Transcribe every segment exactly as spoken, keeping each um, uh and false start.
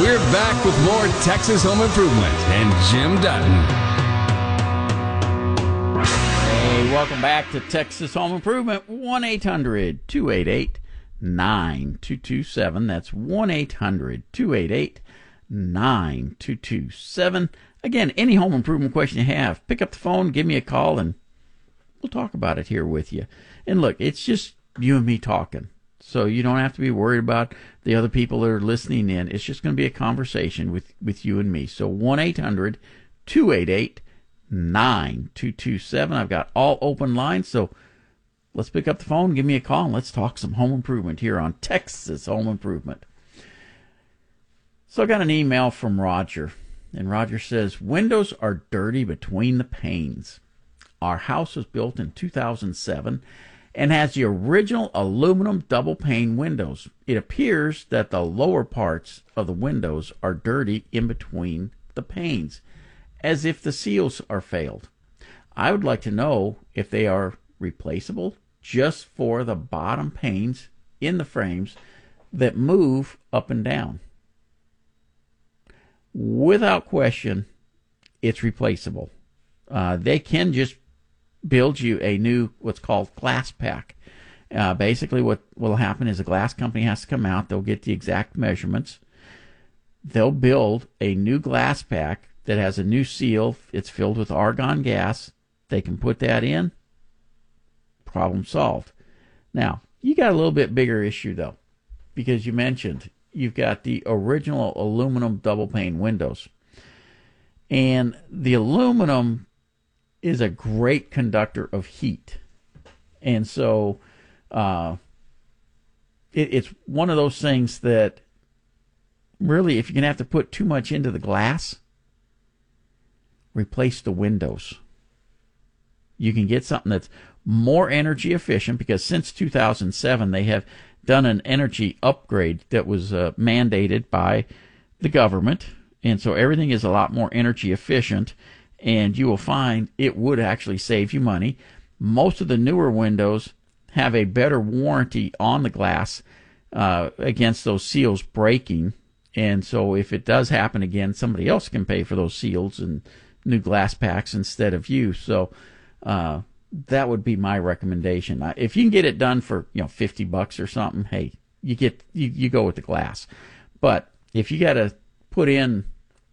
We're back with more Texas Home Improvement and Jim Dutton. Hey, welcome back to Texas Home Improvement. one eight hundred two eight eight nine two two seven. That's one eight hundred two eight eight nine two two seven. Again, any home improvement question you have, pick up the phone, give me a call, and we'll talk about it here with you. And look, it's just you and me talking. So you don't have to be worried about the other people that are listening in. It's just going to be a conversation with, with you and me. So one eight hundred two eight eight nine two two seven. I've got all open lines, so let's pick up the phone, give me a call, and let's talk some home improvement here on Texas Home Improvement. So I got an email from Roger, and Roger says, windows are dirty between the panes. Our house was built in two thousand seven and has the original aluminum double pane windows. It appears that the lower parts of the windows are dirty in between the panes, as if the seals are failed. I would like to know if they are replaceable just for the bottom panes in the frames that move up and down. Without question, it's replaceable. Uh, they can just build you a new, what's called glass pack. Uh, basically what will happen is a glass company has to come out, they'll get the exact measurements, they'll build a new glass pack that has a new seal, it's filled with argon gas, they can put that in, problem solved. Now, you got a little bit bigger issue though, because you mentioned you've got the original aluminum double pane windows. And the aluminum is a great conductor of heat. And so uh, it, it's one of those things that really, if you're going to have to put too much into the glass, replace the windows. You can get something that's more energy efficient, because since two thousand seven they have done an energy upgrade that was uh, mandated by the government, and so everything is a lot more energy efficient, and you will find it would actually save you money. Most of the newer windows have a better warranty on the glass uh, against those seals breaking, and so if it does happen again, somebody else can pay for those seals and new glass packs instead of you. So uh, that would be my recommendation. If you can get it done for, you know, fifty bucks or something, hey, you get you, you go with the glass. But if you got to put in,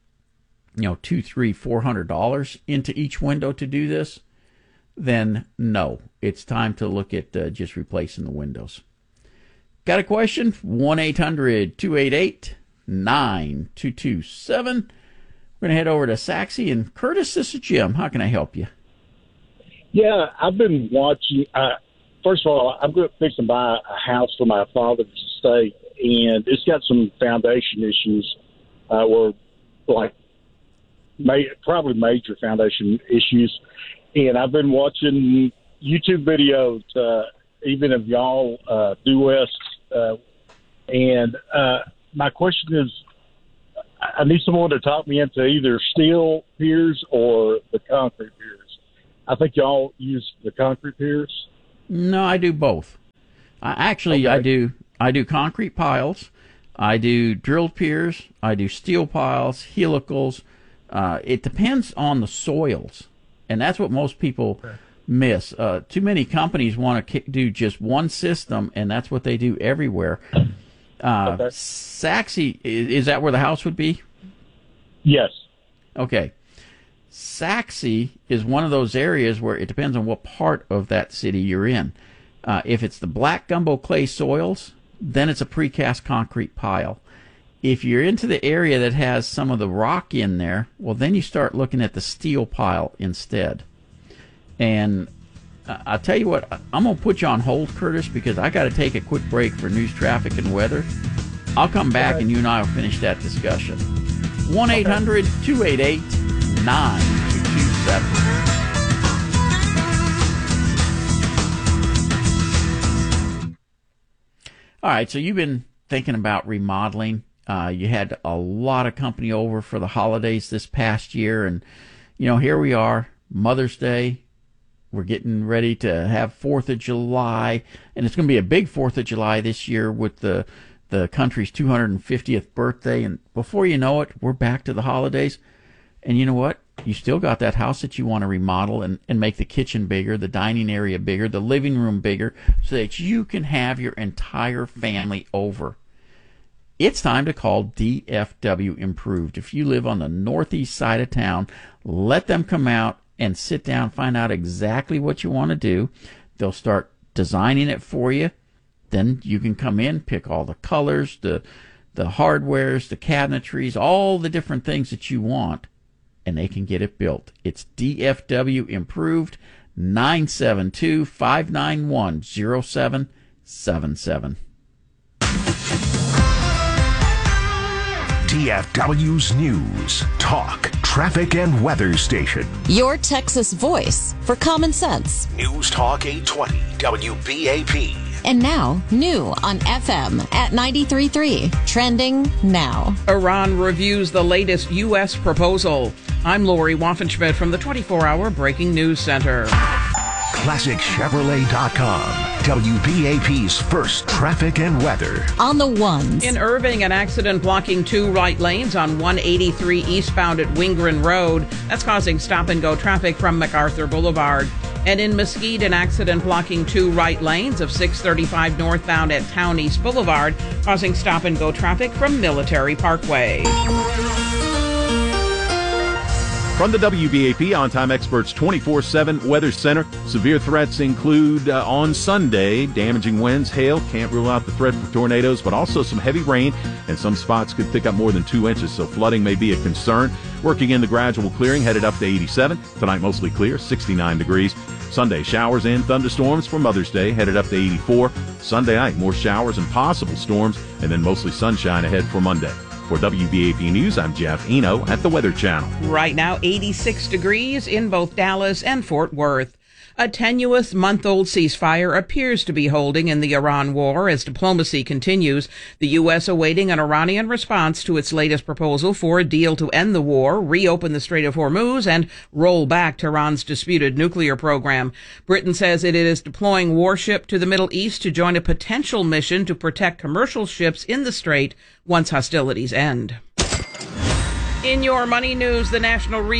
you know, two, three, four hundred dollars into each window to do this, then no, it's time to look at uh, just replacing the windows. Got a question? one eight hundred two eight eight nine two two seven. We're going to head over to Saxe. And Curtis, this is Jim. How can I help you? Yeah, I've been watching. Uh, first of all, I'm going to fix and buy a house for my father's estate, and it's got some foundation issues, uh, where like may, probably major foundation issues. And I've been watching YouTube videos, uh, even of y'all, uh, Due West, uh, and uh, my question is, I need someone to talk me into either steel piers or the concrete piers. I think y'all use the concrete piers. No, I do both. I, actually, okay. I do. I do concrete piles. I do drilled piers. I do steel piles, helicals. Uh, it depends on the soils, and that's what most people okay. miss. Uh, too many companies want to do just one system, and that's what they do everywhere. Uh, okay. Saxe, is that where the house would be? Yes. Okay. Saxe is one of those areas where it depends on what part of that city you're in. Uh, if it's the black gumbo clay soils, then it's a precast concrete pile. If you're into the area that has some of the rock in there, well, then you start looking at the steel pile instead. And uh, I'll tell you what, I'm going to put you on hold, Curtis, because I got to take a quick break for news, traffic, and weather. I'll come back okay. and you and I will finish that discussion. one eight hundred two eight eight nine two two seven. All right, so you've been thinking about remodeling. Uh, you had a lot of company over for the holidays this past year, and you know, here we are, Mother's Day. We're getting ready to have fourth of July, and it's going to be a big fourth of July this year with the the country's two hundred fiftieth birthday, and before you know it, we're back to the holidays. And you know what? You still got that house that you want to remodel and, and make the kitchen bigger, the dining area bigger, the living room bigger, so that you can have your entire family over. It's time to call D F W Improved. If you live on the northeast side of town, let them come out and sit down, find out exactly what you want to do. They'll start designing it for you. Then you can come in, pick all the colors, the the hardwares, the cabinetries, all the different things that you want, and they can get it built. It's D F W Improved, nine seven two, five nine one, zero seven seven seven. D F W's News, Talk, Traffic, and Weather Station. Your Texas voice for common sense. News Talk eight twenty W B A P. And now, new on F M at ninety-three point three. Trending now. Iran reviews the latest U S proposal. I'm Lori Waffenschmidt from the twenty-four hour Breaking News Center. Classic Chevrolet dot com. W B A P's first traffic and weather. On the ones. In Irving, an accident blocking two right lanes on one eighty-three eastbound at Wingren Road. That's causing stop-and-go traffic from MacArthur Boulevard. And in Mesquite, an accident blocking two right lanes of six thirty-five northbound at Town East Boulevard, causing stop-and-go traffic from Military Parkway. From the W B A P On-Time Experts twenty-four seven Weather Center, severe threats include uh, on Sunday, damaging winds, hail. Can't rule out the threat for tornadoes, but also some heavy rain, and some spots could pick up more than two inches, so flooding may be a concern. Working in the gradual clearing, headed up to eighty-seven. Tonight, mostly clear, sixty-nine degrees. Sunday, showers and thunderstorms for Mother's Day, headed up to eighty-four. Sunday night, more showers and possible storms, and then mostly sunshine ahead for Monday. For W B A P News, I'm Jeff Eno at the Weather Channel. Right now, eighty-six degrees in both Dallas and Fort Worth. A tenuous month-old ceasefire appears to be holding in the Iran war as diplomacy continues, the U S awaiting an Iranian response to its latest proposal for a deal to end the war, reopen the Strait of Hormuz, and roll back Tehran's disputed nuclear program. Britain says it is deploying warship to the Middle East to join a potential mission to protect commercial ships in the strait once hostilities end. In your money news, the National Retail